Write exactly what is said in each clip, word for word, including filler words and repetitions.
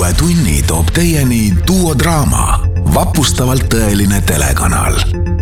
uue tunni toob teieni Duo Draama, vapustavalt tõeline telekanal.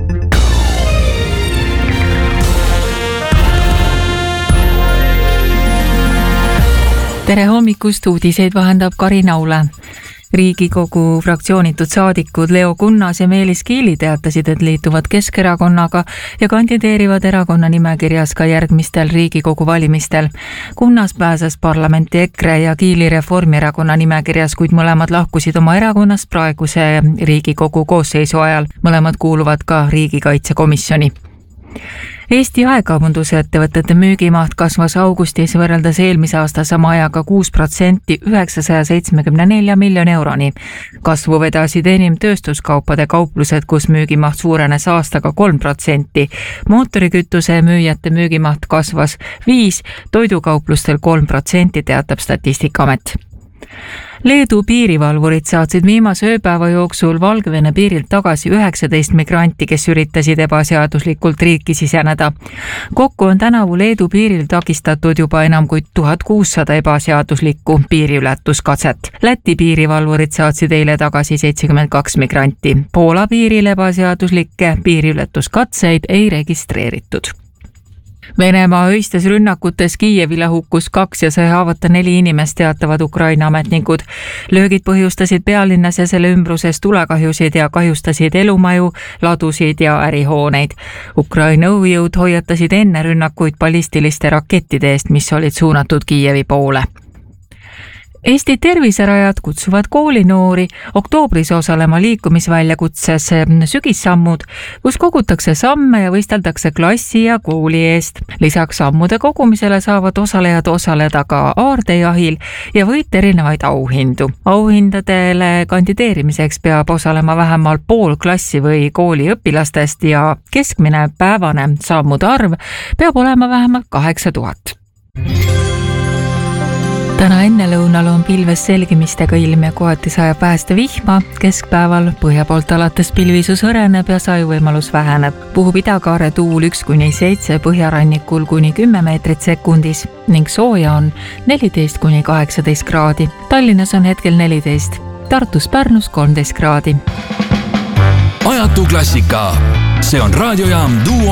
Tere hommikust, uudiseid vahendab Karin Aule. Riigikogu fraktsioonitud saadikud Leo Kunnas ja Meelis Kiili teatasid, et liituvad Keskerakonnaga ja kandideerivad erakonna nimekirjas ka järgmistel Riigikogu valimistel. Kunnas pääses parlamenti EKRE ja Kiili Reformierakonna nimekirjas, kuid mõlemad lahkusid oma erakonnast praeguse Riigikogu koosseisu ajal. Mõlemad kuuluvad ka riigikaitsekomisjoni. Eesti jaekaubandusettevõtete müügimaht kasvas augustis võrreldes eelmise aasta sama ajaga kuus protsenti üheksasaja seitsmekümne nelja miljoni euroni. Kasvu vedasid enim tööstuskaupade kauplused, kus müügimaht suurenes aastaga kolm protsenti. Mootorikütuse müüjate müügimaht kasvas viis, toidukauplustel kolm protsenti, teatab Statistikaamet. Leedu piirivalvurid saatsid viimase ööpäeva jooksul Valgevene piirilt tagasi üheksateist migranti, kes üritasid ebaseaduslikult riiki siseneda. Kokku on tänavu Leedu piiril takistatud juba enam kui tuhat kuussada ebaseaduslikku piiriületuskatset. Läti piirivalvurid saatsid eile tagasi seitsekümmend kaks migranti. Poola piiril ebaseaduslikke piiriületuskatseid ei registreeritud. Venemaa öistes rünnakutes Kiievile hukkus kaks ja sai haavata neli inimest, teatavad Ukraina ametnikud. Löögid põhjustasid pealinnas ja selle ümbruses tulekahjusid ja kahjustasid elumaju, ladusid ja ärihooneid. Ukraina õhujõud hoiatasid enne rünnakuid ballistiliste rakettide eest, mis olid suunatud Kiievi poole. Eesti terviserajad kutsuvad koolinoori oktoobris osalema liikumisväljakutses Sügissammud, kus kogutakse samme ja võisteldakse klassi ja kooli eest. Lisaks sammude kogumisele saavad osalejad osaleda ka aardejahil ja võita erinevaid auhindu. Auhindadele kandideerimiseks peab osalema vähemalt pool klassi või kooli õpilastest ja keskmine päevane sammude arv peab olema vähemalt kaheksa tuhat. Täna enne lõunal on pilves selgimistega ilm ja kohati sajab pääste vihma. Keskpäeval põhja poolt alates pilvisus õreneb ja sajuvõimalus väheneb. Puhub idakaare tuul üks kuni seitse, põhjarannikul kuni kümme meetrit sekundis ning sooja on neliteist kuni kaheksateist kraadi. Tallinnas on hetkel neliteist, Tartus Pärnus kolmteist kraadi. Ajatu klassika. See on raadiojaam Duo